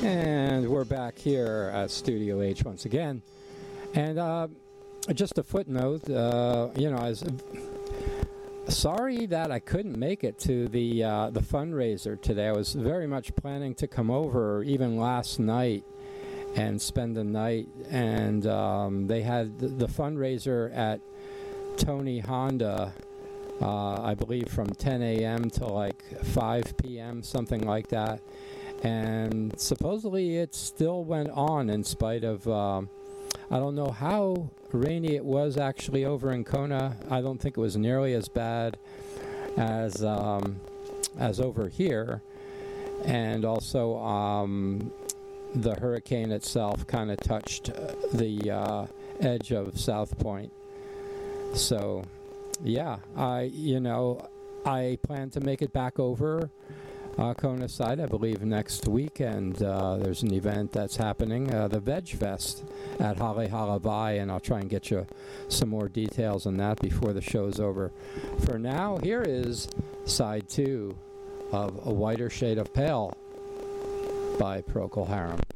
And we're back here at Studio H once again. And just a footnote, I was sorry that I couldn't make it to the fundraiser today. I was very much planning to come over even last night and spend the night. And they had the fundraiser at Tony Honda, I believe from 10 a.m. to like 5 p.m., something like that. And supposedly it still went on in spite of, I don't know how rainy it was actually over in Kona. I don't think it was nearly as bad as over here. And also the hurricane itself kind of touched the edge of South Point. So, yeah, I plan to make it back over Kona side, I believe, next week, and there's an event that's happening, the Veg Fest at Hale Halavai, and I'll try and get you some more details on that before the show's over. For now, here is side 2 of A Whiter Shade of Pale by Procol Harum.